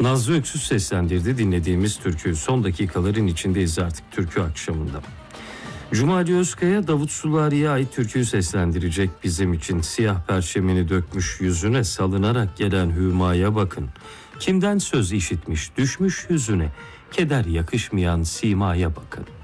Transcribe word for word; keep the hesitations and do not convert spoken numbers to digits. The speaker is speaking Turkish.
Nazlı Öksüz seslendirdi dinlediğimiz türkü. Son dakikaların içindeyiz artık türkü akşamında. Cumali Özkaya Davut Sulari'ye ait türküyü seslendirecek bizim için. Siyah perçemini dökmüş yüzüne salınarak gelen hümaya bakın. Kimden söz işitmiş düşmüş yüzüne, keder yakışmayan simaya bakın.